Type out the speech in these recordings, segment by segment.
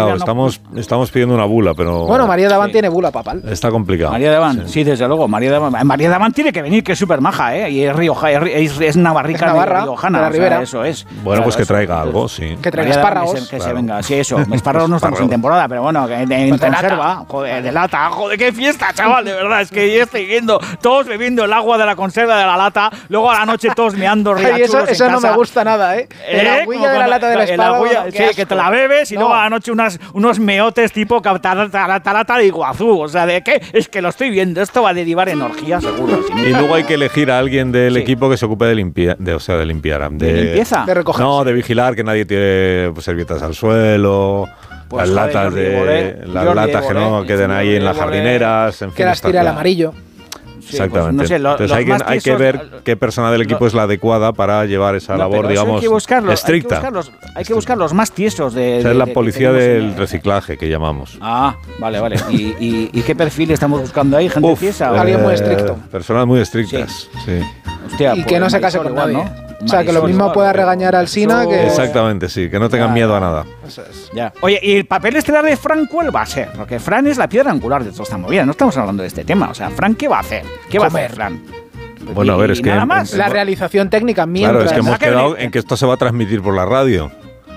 complicado. Estamos pidiendo una bula, pero... Bueno, María Davant tiene bula papal. Está complicado. María Davant, sí, desde luego. María Davant tiene que venir, que es súper maja, ¿eh? Y es navarrica, es Navarra, riojana, de la Ribera. Eso es. Bueno, pues que traiga algo, sí. Que traiga espárragos. Que se venga, sí, eso. Espárragos no estamos en temporada, pero bueno, en conserva. Joder, de lata. Joder, qué fiesta, chaval, de verdad. Es que yo estoy viendo todos bebiendo el agua de la conserva de la lata, luego a la noche todos meando riachuelos eso no me gusta nada, ¿eh? El agüilla de la lata del espárrago. Sí, que te la bebes y luego a la noche unos meotes tipo lata de Iguazú. O sea, ¿de qué? Es que lo estoy viendo. Esto va a derivar en orgía, seguro. Y luego hay que elegir a alguien del equipo que se ocupe de limpiar. ¿De limpieza? De recoger. No, de vigilar que nadie tire servietas al suelo. Pues, las latas que no queden ahí en las jardineras. En fin, que las tire al amarillo. Sí, exactamente. Pues, no sé, entonces hay que ver qué persona del equipo es la adecuada para llevar esa labor, digamos, estricta. Hay que buscar los más tiesos es la policía del reciclaje que llamamos. Ah, vale. ¿Y qué perfil estamos buscando ahí? ¿Gente tiesa? Alguien muy estricto. Personas muy estrictas, sí. Hostia, y que no se case con nadie, ¿no? O sea, que lo mismo pueda regañar al Sina que... Exactamente, sí, que no tengan miedo a nada. Eso es. Ya. Oye, ¿y el papel estelar de Fran cuál va a ser? Porque Fran es la piedra angular de toda esta movida. No estamos hablando de este tema. O sea, Fran, ¿qué va a hacer? ¿Qué va a hacer Fran? Bueno, a ver, es que... Nada más. La realización técnica mientras... Claro, es que hemos quedado en que esto se va a transmitir por la radio.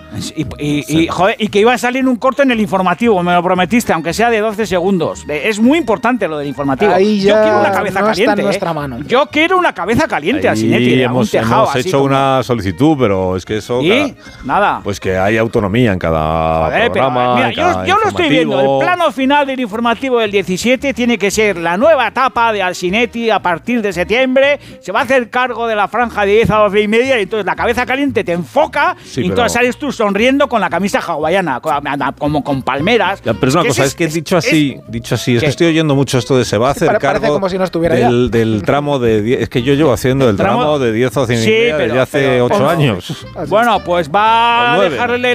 Joder, y que iba a salir un corte en el informativo, me lo prometiste, aunque sea de 12 segundos. Es muy importante lo del informativo. Ahí ya yo quiero una cabeza no caliente. Está en nuestra mano. Yo quiero una cabeza caliente, Asinetti. Hemos hecho una solicitud, pero es que eso... ¿Y? Nada. Pues que hay autonomía en cada programa. Mira, yo lo estoy viendo. El plano final del informativo del 17 tiene que ser la nueva etapa de Asinetti a partir de septiembre. Se va a hacer cargo de la franja de 10 a 12 y media. Y entonces la cabeza caliente te enfoca y entonces sales tú sonriendo con la camisa hawaiana, como con palmeras. Ya, pero es una cosa, es que dicho así, es que estoy oyendo mucho esto de se va a hacer cargo como si no del tramo de 10. Es que yo llevo haciendo el tramo de 10 o 100 desde hace 8 años. Bueno, pues va a dejarle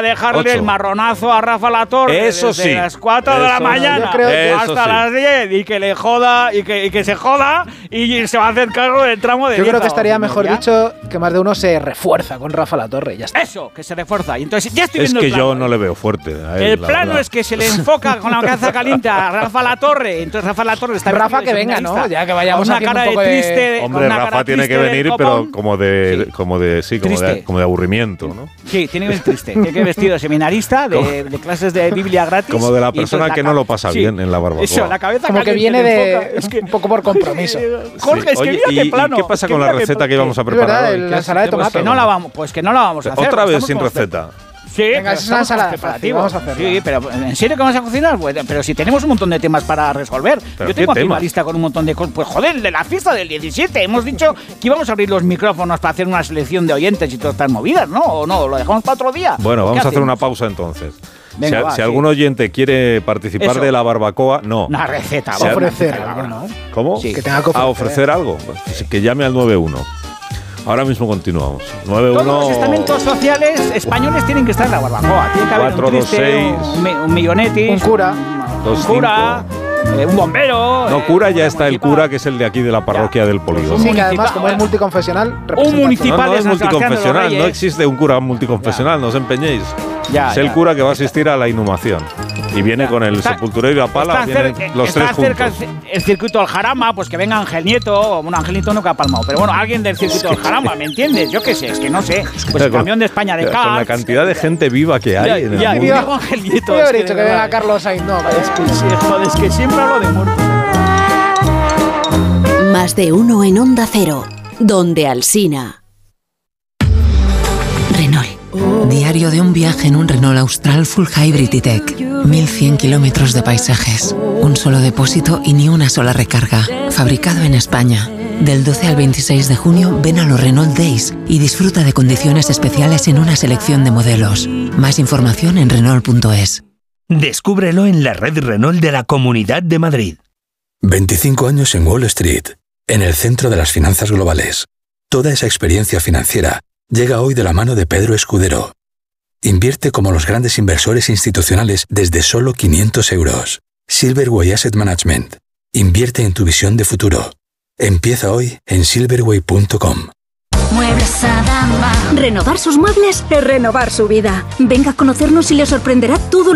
el marronazo a Rafa Latorre desde las 4 de la mañana hasta las 10 y que le joda y que se joda y se va a hacer cargo del tramo de 10. Yo creo que estaría mejor dicho que más de uno se refuerza con Rafa Latorre. Ya está. Eso, que se refuerza. Y entonces ya estoy viendo el plano. Yo no le veo fuerte a él, el plano es que se le enfoca con la cabeza caliente a Rafa Latorre. Entonces Rafa Latorre está... Rafa que venga, ¿no? Ya que vayamos a una cara de triste. Hombre, Rafa tiene que venir, pero como de aburrimiento, ¿no? Sí, tiene que venir triste. Tiene que ir vestido de seminarista, de clases de Biblia gratis. Como de la persona que no lo pasa bien en la barbacoa. Eso, la cabeza como que viene un poco por compromiso. Jorge, es que mira qué plano. ¿Qué pasa con la receta que íbamos a preparar hoy? La ensalada de tomate. Pues que no la vamos a hacer. Otra vez sin receta. Sí, venga, es una ensalada fácil, vamos a hacerlo. Sí, pero ¿en serio que vamos a cocinar? Pues, pero si tenemos un montón de temas para resolver. Yo tengo aquí una lista con un montón de cosas. Pues joder, de la fiesta del 17. Hemos dicho que íbamos a abrir los micrófonos para hacer una selección de oyentes y todas estas movidas, ¿no? ¿O no? ¿Lo dejamos para otro día? Bueno, vamos a hacer una pausa entonces. Venga, si algún oyente quiere participar de la barbacoa, no. Una receta. Va a ofrecer algo, ¿no? ¿Cómo? Sí. Que tenga que ofrecer algo. Pues que llame al 91. Ahora mismo continuamos. 91. Todos los estamentos sociales españoles tienen que estar en la barbacoa. Tiene que haber 4, un triste, 2, 6, un millonetis, un cura, un bombero. No, cura ya está el cura, que es el de aquí de la parroquia del polígono. Sí, que además, como es multiconfesional, un municipal no es multiconfesional, no existe un cura multiconfesional, no os empeñéis. Es el cura que va a asistir a la inhumación. Y viene con el sepulturero y la pala, vienen los tres juntos. Está cerca el circuito del Jarama, pues que venga Ángel Nieto. Bueno, Ángel Nieto nunca ha palmado, pero bueno, alguien del circuito del Jarama, ¿me entiendes? Yo qué sé, es que no sé. Pues el camión de España de Cars. Con la cantidad de gente viva que hay en el mundo. Ángel Nieto. Yo he dicho que venga Carlos Sainz, no. Es que siempre hablo de muertos. Más de uno en Onda Cero, donde Alsina. Renault. Diario de un viaje en un Renault Austral Full Hybrid E-Tech. 1100 kilómetros de paisajes, un solo depósito y ni una sola recarga. Fabricado en España. Del 12 al 26 de junio ven a los Renault Days y disfruta de condiciones especiales en una selección de modelos. Más información en Renault.es. Descúbrelo en la red Renault de la Comunidad de Madrid. 25 años en Wall Street, en el centro de las finanzas globales. Toda esa experiencia financiera llega hoy de la mano de Pedro Escudero. Invierte como los grandes inversores institucionales desde solo 500 euros. Silverway Asset Management. Invierte en tu visión de futuro. Empieza hoy en silverway.com. Muebles Adama. Renovar sus muebles es renovar su vida. Venga a conocernos y le sorprenderá todo